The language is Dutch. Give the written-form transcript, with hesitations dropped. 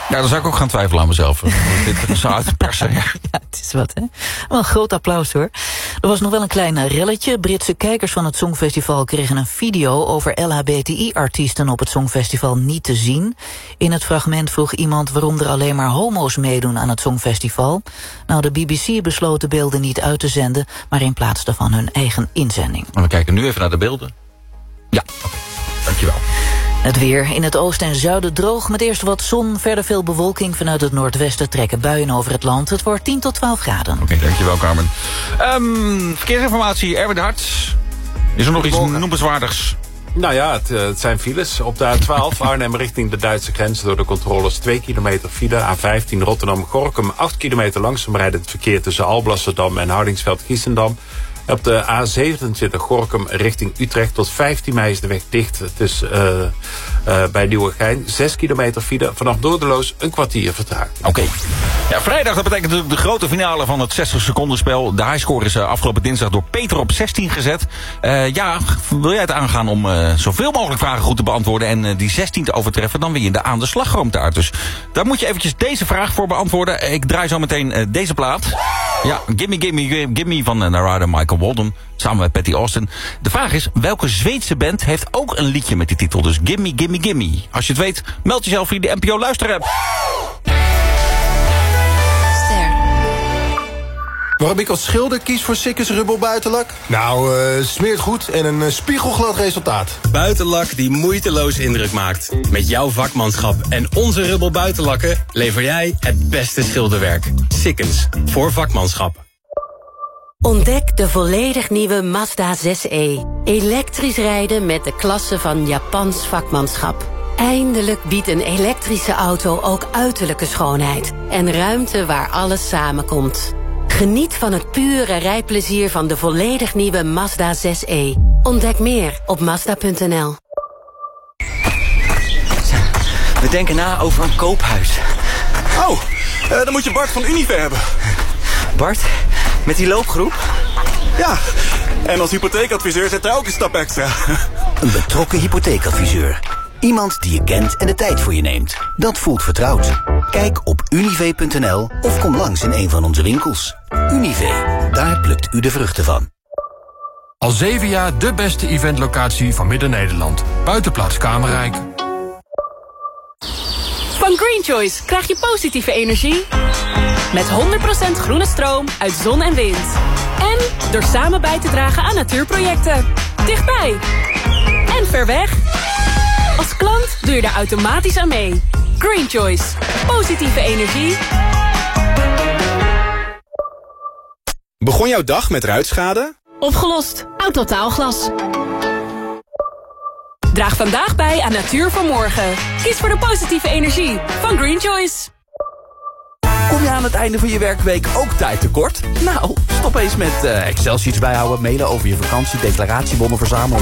Ja, dan zou ik ook gaan twijfelen aan mezelf. Dit zou uit persen. Ja, het is wat, hè? Wel een groot applaus, hoor. Er was nog wel een klein relletje. Britse kijkers van het Songfestival kregen een video over LHBTI-artiesten op het Songfestival niet te zien. In het fragment vroeg iemand waarom er alleen maar homo's meedoen aan het Songfestival. Nou, de BBC besloot de beelden niet uit te zenden, maar in plaats daarvan hun eigen inzending. Maar we kijken nu even naar de beelden. Ja, oké. Dankjewel. Het weer. In het oosten en zuiden droog met eerst wat zon. Verder veel bewolking. Vanuit het noordwesten trekken buien over het land. Het wordt 10 tot 12 graden. Oké, dankjewel Carmen. Verkeersinformatie, Erwin de Hart. Is er nog iets noemenswaardigs? Nou ja, het zijn files. Op de A12 Arnhem richting de Duitse grens door de controles 2 kilometer file. A15 Rotterdam-Gorkum 8 kilometer langzaam rijdend verkeer tussen Alblasserdam en Hardingsveld-Giessendam. Op de A27 Gorinchem richting Utrecht tot 15 mei is de weg dicht. Het is bij Nieuwegein 6 kilometer file. Vanaf Noorderloos een kwartier vertraging. Oké. Ja, vrijdag, dat betekent natuurlijk de grote finale van het 60 seconden spel. De highscore is afgelopen dinsdag door Peter op 16 gezet. Ja, wil jij het aangaan om zoveel mogelijk vragen goed te beantwoorden en die 16 te overtreffen, dan win je de aan de slagroomtaart. Dus daar moet je eventjes deze vraag voor beantwoorden. Ik draai zo meteen deze plaat. Ja, Gimme Gimme Gimme van Narada Michael Walden, samen met Patty Austin. De vraag is, welke Zweedse band heeft ook een liedje met die titel? Dus Gimme Gimme Gimme. Als je het weet, meld jezelf via de NPO Luisterapp. Waarom ik als schilder kies voor Sikkes Rubbel buitenlak? Nou, smeert goed en een spiegelglad resultaat. Buitenlak die moeiteloos indruk maakt. Met jouw vakmanschap en onze Rubbel buitenlakken lever jij het beste schilderwerk. Sikkens, voor vakmanschap. Ontdek de volledig nieuwe Mazda 6e. Elektrisch rijden met de klasse van Japans vakmanschap. Eindelijk biedt een elektrische auto ook uiterlijke schoonheid. En ruimte waar alles samenkomt. Geniet van het pure rijplezier van de volledig nieuwe Mazda 6e. Ontdek meer op Mazda.nl. We denken na over een koophuis. Oh, dan moet je Bart van Unive hebben. Bart, met die loopgroep? Ja, en als hypotheekadviseur zit er ook een stap extra. Een betrokken hypotheekadviseur. Iemand die je kent en de tijd voor je neemt. Dat voelt vertrouwd. Kijk op unive.nl of kom langs in een van onze winkels. Unive, daar plukt u de vruchten van. Al 7 jaar de beste eventlocatie van Midden-Nederland. Buitenplaats Kamerrijk. Van Green Choice krijg je positieve energie. Met 100% groene stroom uit zon en wind. En door samen bij te dragen aan natuurprojecten. Dichtbij. En ver weg. Als klant doe je daar automatisch aan mee. Green Choice. Positieve energie. Begon jouw dag met ruitschade? Opgelost. Autotaalglas. Draag vandaag bij aan Natuur voor Morgen. Kies voor de positieve energie van Green Choice. Kom je aan het einde van je werkweek ook tijd tekort? Nou, stop eens met Excel-sheets bijhouden, mailen over je vakantie, declaratiebonnen verzamelen